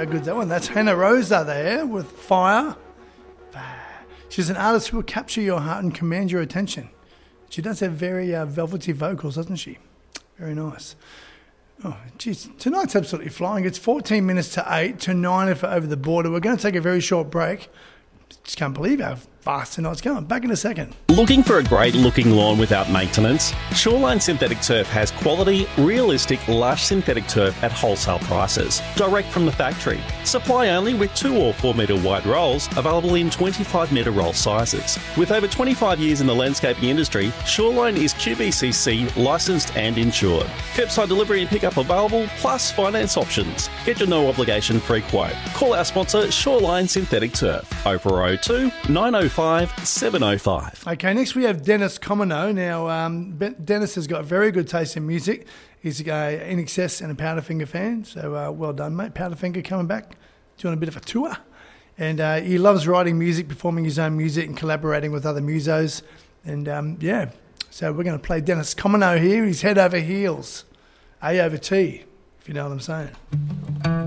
how good's that one? That's Hannah Rosa there with Fire. She's an artist who will capture your heart and command your attention. She does have very velvety vocals, doesn't she? Very nice. Oh, geez, tonight's absolutely flying. It's 14 minutes to 8, to 9 if we're over the border. We're going to take a very short break. Just can't believe how fast tonight's going. Back in a second. Looking for a great looking lawn without maintenance? Shoreline Synthetic Turf has quality, realistic, lush synthetic turf at wholesale prices, direct from the factory. Supply only with 2 or 4 metre wide rolls, available in 25 metre roll sizes. With over 25 years in the landscaping industry, Shoreline is QBCC licensed and insured. Curbside delivery and pickup available, plus finance options. Get your no obligation free quote. Call our sponsor Shoreline Synthetic Turf, 0402 905 705. Okay, next we have Dennis Comino. Now, Dennis has got very good taste in music. He's a INXS and a Powderfinger fan, so well done, mate. Powderfinger coming back, doing a bit of a tour. And he loves writing music, performing his own music and collaborating with other musos. And, so we're going to play Dennis Comino here. He's Head Over Heels, A over T, if you know what I'm saying.